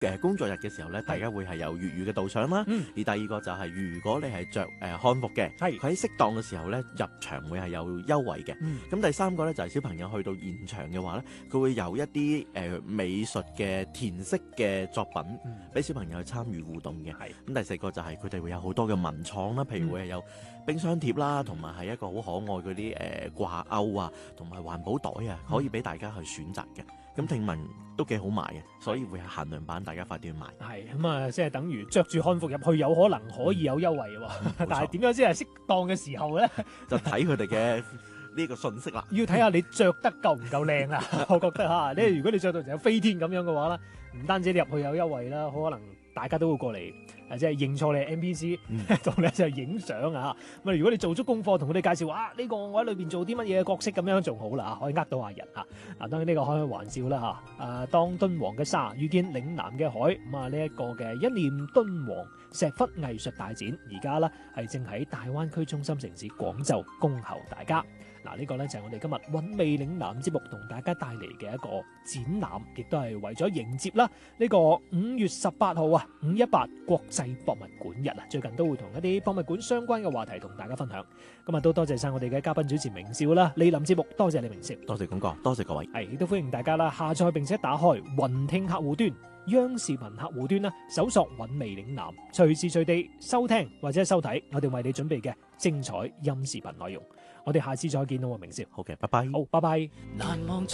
工作日嘅時候咧，大家會係有粵語嘅導賞啦。而第二個就係如果你係着漢服嘅，佢喺適當嘅時候咧入場會係有優惠嘅。咁第三個咧就係小朋友去到現場嘅話咧，佢會有一啲美術嘅填色嘅作品俾小朋友去參與互動嘅。咁第四個就係佢哋會有好多嘅文創啦，譬如會係有冰箱貼啦，同埋係一個好可愛嗰啲掛鈎啊，同埋環保袋啊，可以俾大家去選擇嘅。咁聽聞都幾好賣嘅，所以會係限量版，大家快啲去買。 係咁啊，即係等於着住漢服入去，有可能可以有優惠喎。但係點樣先係適當嘅時候咧？ 就睇佢哋嘅呢個信息啦。 要睇下你着得夠唔夠靚啊！我覺得嚇，你如果你着到成有飛天咁樣嘅話咧，唔單止你入去有優惠啦，好可能大家都會過嚟，即係認錯你係 NPC，同你就影相啊！咁如果你做足功課，同佢哋介紹呢個我喺裏邊做啲乜嘢角色咁樣仲好啦，可以呃到下人嚇。當然呢個開開玩笑啦嚇。當敦煌嘅沙遇見嶺南嘅海，咁啊呢一個嘅一念敦煌石窟藝術大展，而家咧係正喺大灣區中心城市廣州恭候大家。呢個咧就係我哋今日韻味嶺南節目同大家帶嚟嘅一個展覽，亦都係為咗迎接啦呢個5月18號啊518國際博物館日啊，最近都會同一啲博物館相關嘅話題同大家分享。今日都多謝晒我哋嘅嘉賓主持明少啦，蒞臨節目多謝你明少， 多謝廣哥，多謝各位， 亦都歡迎大家啦下載並且打開雲聽客戶端、央視頻客戶端啦，搜索韻味嶺南，隨時隨地收聽或者收睇我哋為你準備嘅精彩音視頻內容。我哋下次再見咯，明少。 好嘅，拜拜。 好，拜拜。 難忘